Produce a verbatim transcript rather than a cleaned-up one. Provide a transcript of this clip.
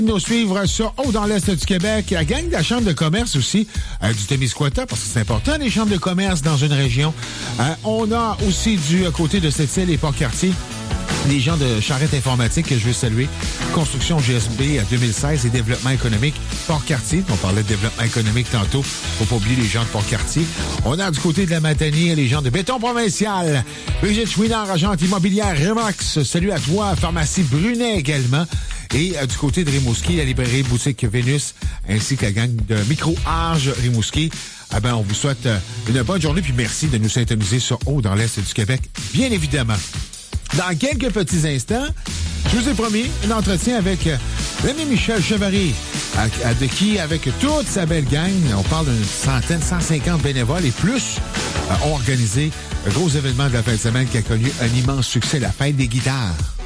Nous suivre sur Haut dans l'Est du Québec. La gang de la Chambre de commerce aussi, euh, du Témiscouata, parce que c'est important, les chambres de commerce dans une région. Euh, on a aussi du côté de Sept-Îles et Port-Cartier, les gens de Charrette Informatique que je veux saluer. Construction G S B deux mille seize et développement économique Port-Cartier. On parlait de développement économique tantôt. Faut pas oublier les gens de Port-Cartier. On a du côté de la Matanier les gens de Béton Provincial. Brigitte Chouinard, agente immobilière Remax. Salut à toi. Pharmacie Brunet également. Et euh, du côté de Rimouski, la librairie Boutique Vénus, ainsi que la gang de Micro-Arge Rimouski. Ah ben, on vous souhaite euh, une bonne journée, puis merci de nous syntoniser sur Haut dans l'Est du Québec, bien évidemment. Dans quelques petits instants, je vous ai promis un entretien avec euh, l'ami Michel Chevary, à, à, de qui, avec toute sa belle gang, on parle d'une centaine, cent cinquante bénévoles et plus, euh, ont organisé un gros événement de la fin de semaine qui a connu un immense succès, la fête des guitares.